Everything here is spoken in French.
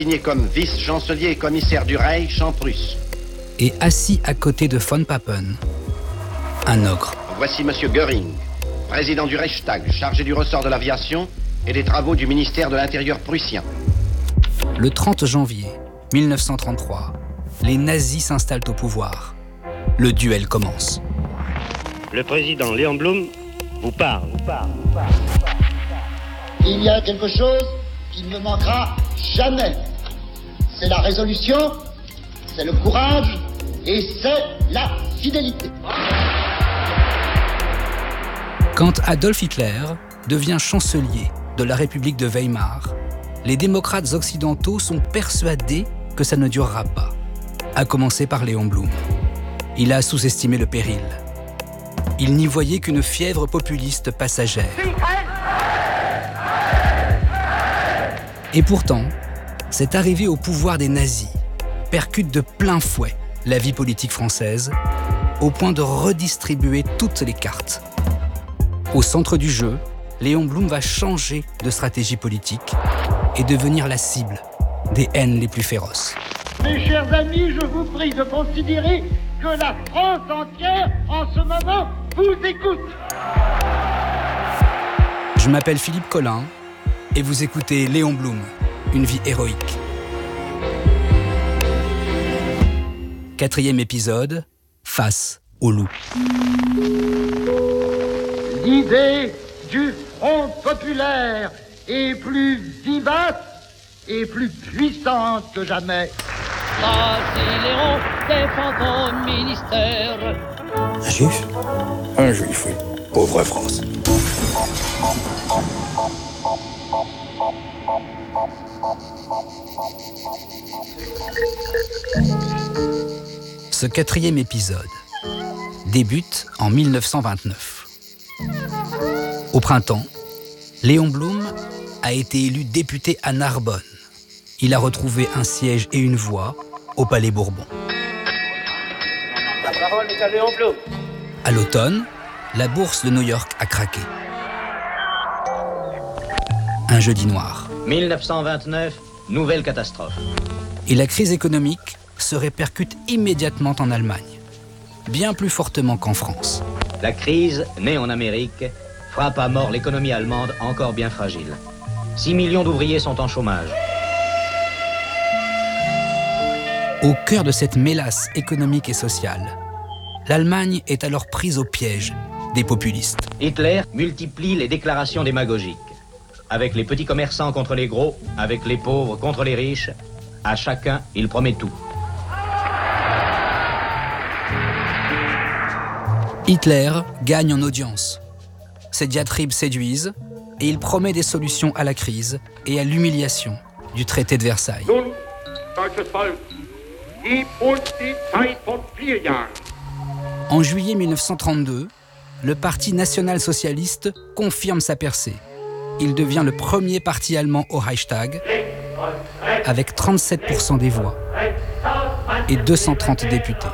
Signé comme vice-chancelier et commissaire du Reich en Prusse. Et assis à côté de von Papen, un ogre. Voici Monsieur Göring, président du Reichstag, chargé du ressort de l'aviation et des travaux du ministère de l'Intérieur prussien. Le 30 janvier 1933, les nazis s'installent au pouvoir. Le duel commence. Le président Léon Blum vous parle. Il y a quelque chose qui ne me manquera jamais. C'est la résolution, c'est le courage et c'est la fidélité. Quand Adolf Hitler devient chancelier de la République de Weimar, les démocrates occidentaux sont persuadés que ça ne durera pas, à commencer par Léon Blum. Il a sous-estimé le péril. Il n'y voyait qu'une fièvre populiste passagère. Et pourtant, cette arrivée au pouvoir des nazis percute de plein fouet la vie politique française, au point de redistribuer toutes les cartes. Au centre du jeu, Léon Blum va changer de stratégie politique et devenir la cible des haines les plus féroces. Mes chers amis, je vous prie de considérer que la France entière, en ce moment, vous écoute. Je m'appelle Philippe Collin et vous écoutez Léon Blum, une vie héroïque. 4e épisode, face au loup. L'idée du Front populaire est plus vivace et plus puissante que jamais. Brasiléon défend au ministère. Un juif ? Un juif, oui. Pauvre France. Ce 4e épisode débute en 1929. Au printemps, Léon Blum a été élu député à Narbonne. Il a retrouvé un siège et une voix au Palais Bourbon. La parole est à Léon Blum. À l'automne, la bourse de New York a craqué. Un jeudi noir. 1929, nouvelle catastrophe. Et la crise économique se répercute immédiatement en Allemagne, bien plus fortement qu'en France. La crise, née en Amérique, frappe à mort l'économie allemande encore bien fragile. 6 millions d'ouvriers sont en chômage. Au cœur de cette mélasse économique et sociale, l'Allemagne est alors prise au piège des populistes. Hitler multiplie les déclarations démagogiques. Avec les petits commerçants contre les gros, avec les pauvres contre les riches, à chacun, il promet tout. Hitler gagne en audience. Ses diatribes séduisent et il promet des solutions à la crise et à l'humiliation du traité de Versailles. En juillet 1932, le Parti national-socialiste confirme sa percée. Il devient le premier parti allemand au Reichstag, avec 37% des voix et 230 députés.